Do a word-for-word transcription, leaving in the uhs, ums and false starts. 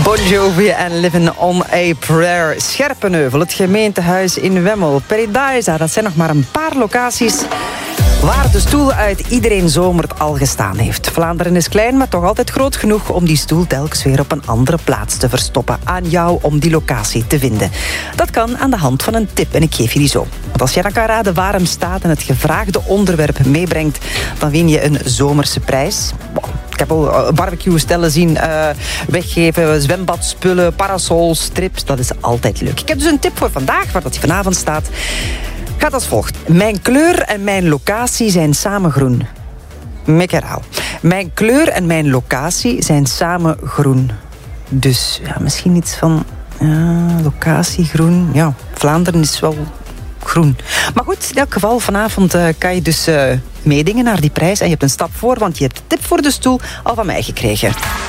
Bon Jovi en Living on a Prayer. Scherpenheuvel, het gemeentehuis in Wemmel, Paradise, dat zijn nog maar een paar locaties waar de stoel uit Iedereen Zomert al gestaan heeft. Vlaanderen is klein, maar toch altijd groot genoeg om die stoel telkens weer op een andere plaats te verstoppen. Aan jou om die locatie te vinden. Dat kan aan de hand van een tip en ik geef je die zo. Want als jij dan kan raden waar hem staat en het gevraagde onderwerp meebrengt, dan win je een zomerse prijs. Ik heb al barbecue-stellen zien uh, weggeven, zwembadspullen, parasols, strips. Dat is altijd leuk. Ik heb dus een tip voor vandaag, waar dat die vanavond staat. Gaat als volgt. Mijn kleur en mijn locatie zijn samen groen. Ik herhaal. Mijn kleur en mijn locatie zijn samen groen. Dus ja, misschien iets van ja, locatie groen. Ja, Vlaanderen is wel groen. Maar goed, in elk geval, vanavond uh, kan je dus uh, meedingen naar die prijs. En je hebt een stap voor, want je hebt de tip voor de stoel al van mij gekregen.